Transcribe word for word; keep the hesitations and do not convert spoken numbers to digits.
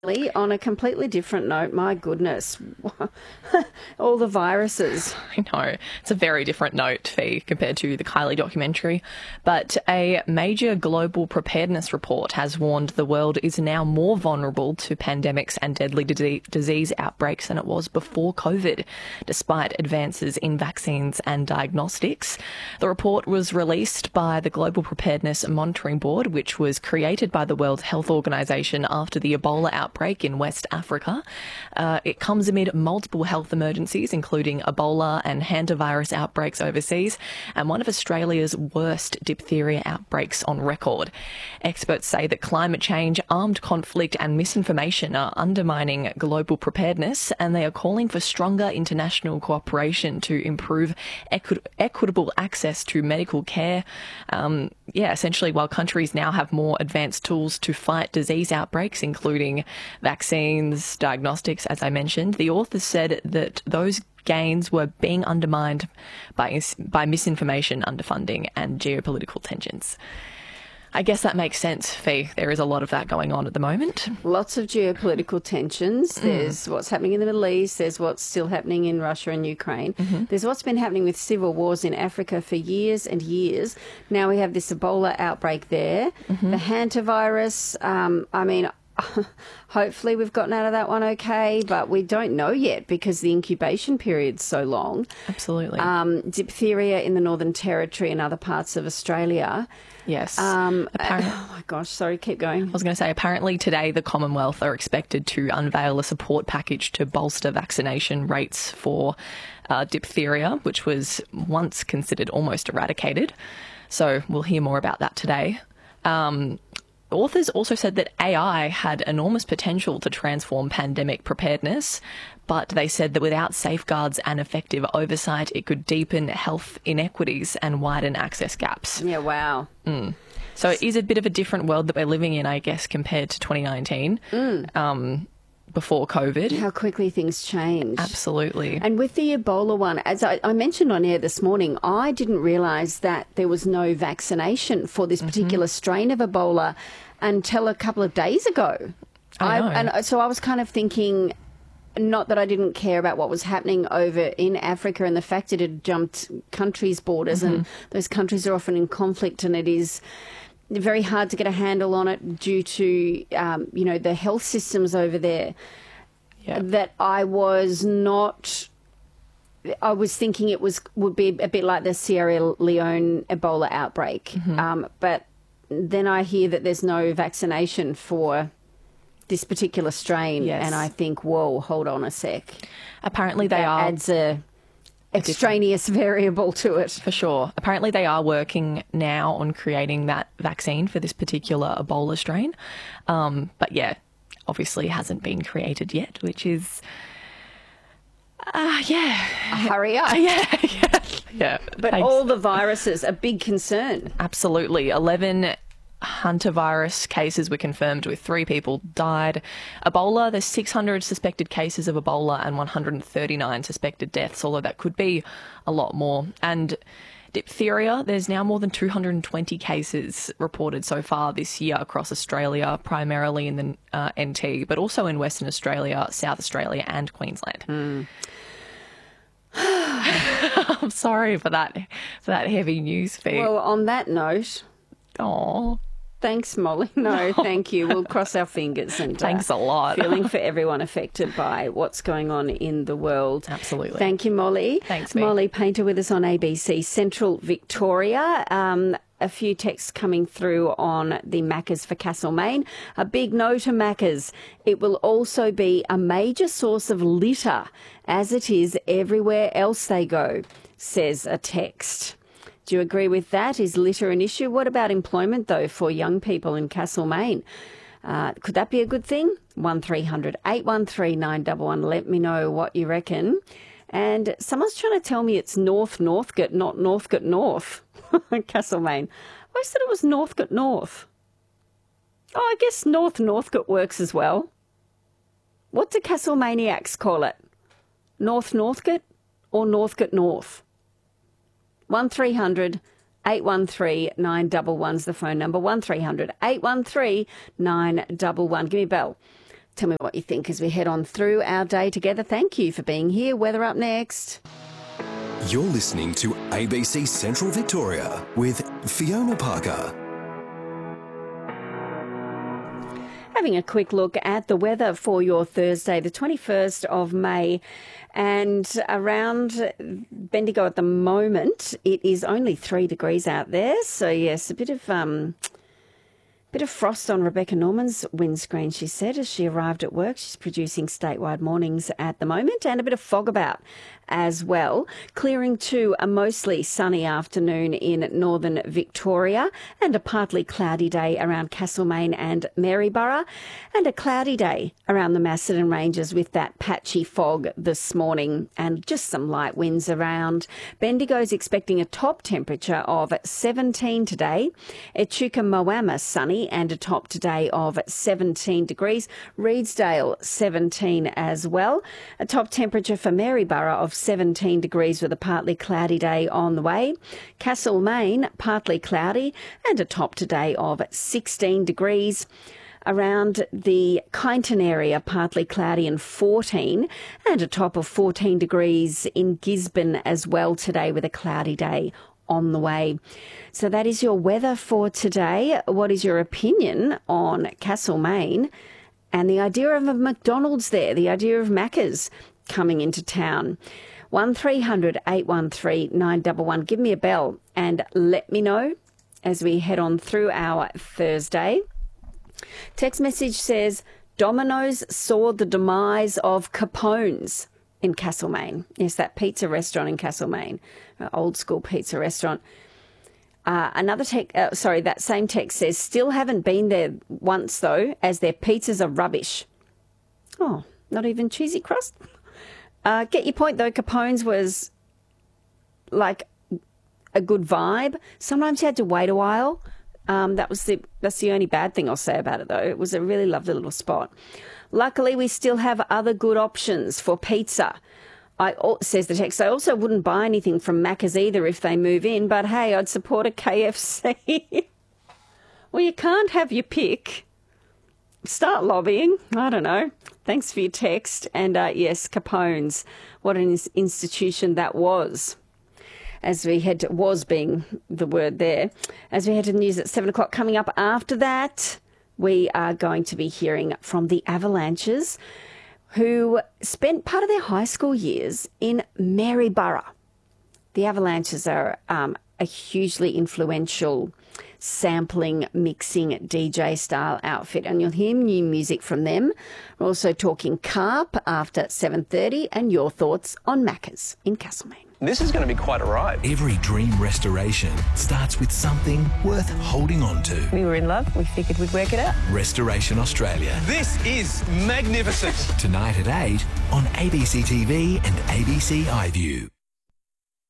On a completely different note, my goodness, all the viruses. I know. It's a very different note, Fee, compared to the Kylie documentary. But a major global preparedness report has warned the world is now more vulnerable to pandemics and deadly d- disease outbreaks than it was before COVID, despite advances in vaccines and diagnostics. The report was released by the Global Preparedness Monitoring Board, which was created by the World Health Organization after the Ebola outbreak outbreak in West Africa. Uh, it comes amid multiple health emergencies, including Ebola and hantavirus outbreaks overseas, and one of Australia's worst diphtheria outbreaks on record. Experts say that climate change, armed conflict and misinformation are undermining global preparedness, and they are calling for stronger international cooperation to improve equi- equitable access to medical care. Um, yeah, essentially, while countries now have more advanced tools to fight disease outbreaks, including vaccines, diagnostics, as I mentioned, the authors said that those gains were being undermined by by misinformation, underfunding and geopolitical tensions. I guess that makes sense, Fee. There is a lot of that going on at the moment. Lots of geopolitical tensions. Mm. There's what's happening in the Middle East. There's what's still happening in Russia and Ukraine. Mm-hmm. There's what's been happening with civil wars in Africa for years and years. Now we have this Ebola outbreak there. Mm-hmm. The hantavirus, um, I mean, hopefully we've gotten out of that one okay, but we don't know yet because the incubation period's so long. Absolutely. Um, diphtheria in the Northern Territory and other parts of Australia. Yes. Um, oh my gosh, sorry, keep going. I was going to say, apparently today the Commonwealth are expected to unveil a support package to bolster vaccination rates for uh, diphtheria, which was once considered almost eradicated. So we'll hear more about that today. Um, Authors also said that A I had enormous potential to transform pandemic preparedness, but they said that without safeguards and effective oversight, it could deepen health inequities and widen access gaps. Yeah, wow. Mm. So it is a bit of a different world that we're living in, I guess, compared to twenty nineteen, mm. um, before COVID. How quickly things change. Absolutely. And with the Ebola one, as I, I mentioned on air this morning, I didn't realise that there was no vaccination for this particular mm-hmm. strain of Ebola until a couple of days ago. I know. I, and so I was kind of thinking, not that I didn't care about what was happening over in Africa and the fact that it had jumped countries' borders mm-hmm. and those countries are often in conflict, and it is very hard to get a handle on it due to, um, you know, the health systems over there. Yeah. That I was not... I was thinking it was would be a bit like the Sierra Leone Ebola outbreak. Mm-hmm. Um, but then I hear that there's no vaccination for this particular strain. Yes. And I think, whoa, hold on a sec. Apparently they that are... adds a... extraneous variable to it. For sure. Apparently they are working now on creating that vaccine for this particular Ebola strain. Um, but yeah, obviously hasn't been created yet, which is, uh, yeah. Hurry up. yeah, yeah, yeah. But thanks. All the viruses, a big concern. Absolutely. eleven hantavirus cases were confirmed with three people died. Ebola, there's six hundred suspected cases of Ebola and one hundred thirty-nine suspected deaths, although that could be a lot more. And diphtheria, there's now more than two hundred twenty cases reported so far this year across Australia, primarily in the uh, N T, but also in Western Australia, South Australia and Queensland. Mm. I'm sorry for that, for that heavy news feed. Well, on that note... Oh. Thanks, Molly. No, thank you. We'll cross our fingers. And Thanks uh, a lot. Feeling for everyone affected by what's going on in the world. Absolutely. Thank you, Molly. Thanks, Bea. Molly Painter with us on A B C Central Victoria. Um, a few texts coming through on the Macca's for Castlemaine. A big no to Macca's. It will also be a major source of litter, as it is everywhere else they go, says a text. Do you agree with that? Is litter an issue? What about employment, though, for young people in Castlemaine? Uh, could that be a good thing? one three hundred eight one three nine one one. Let me know what you reckon. And someone's trying to tell me it's North Northcote, not Northcote North, Castlemaine. I always thought it was Northcote North. Oh, I guess North Northcote works as well. What do Castlemaniacs call it? North Northcote or Northcote North? one three hundred eight one three nine one one's the phone number. one three hundred eight one three nine one one. Give me a bell. Tell me what you think as we head on through our day together. Thank you for being here. Weather up next. You're listening to A B C Central Victoria with Fiona Parker. Having a quick look at the weather for your Thursday, the twenty-first of May, and around Bendigo at the moment, it is only three degrees out there. So yes, a bit of um, bit of frost on Rebecca Norman's windscreen, she said, as she arrived at work. She's producing statewide mornings at the moment, and a bit of fog about as well. Clearing to a mostly sunny afternoon in northern Victoria, and a partly cloudy day around Castlemaine and Maryborough, and a cloudy day around the Macedon Ranges with that patchy fog this morning and just some light winds around. Bendigo's expecting a top temperature of seventeen today. Echuca Moama sunny and a top today of seventeen degrees. Reedsdale seventeen as well. A top temperature for Maryborough of seventeen degrees with a partly cloudy day on the way. Castlemaine partly cloudy and a top today of sixteen degrees. Around the Kyneton area, partly cloudy and fourteen, and a top of fourteen degrees in Gisborne as well today with a cloudy day on the way. So that is your weather for today. What is your opinion on Castlemaine and the idea of a McDonald's there, the idea of Macca's coming into town? one three hundred eight one three nine one one. Give me a bell and let me know as we head on through our Thursday. Text message says, Domino's saw the demise of Capone's in Castlemaine. Yes, that pizza restaurant in Castlemaine, an old school pizza restaurant. Uh, another text, uh, sorry, that same text says, still haven't been there once though, as their pizzas are rubbish. Oh, not even cheesy crust? Uh, get your point though, Capone's was like a good vibe. Sometimes you had to wait a while. Um, that was the that's the only bad thing I'll say about it though. It was a really lovely little spot. Luckily, we still have other good options for pizza. I says the text, I also wouldn't buy anything from Macca's either if they move in, but hey, I'd support a K F C. Well, you can't have your pick. Start lobbying. I don't know. Thanks for your text. And uh, yes, Capone's. What an institution that was. As we head to, was being the word there. As we head to the news at seven o'clock, coming up after that, we are going to be hearing from the Avalanches, who spent part of their high school years in Maryborough. The Avalanches are um, a hugely influential sampling, mixing D J style outfit, and you'll hear new music from them. We're also talking carp after seven thirty and your thoughts on Macca's in Castlemaine. This is going to be quite a ride. Every dream restoration starts with something worth holding on to. We were in love. We figured we'd work it out. Restoration Australia. This is magnificent. Tonight at eight on A B C T V and A B C iView.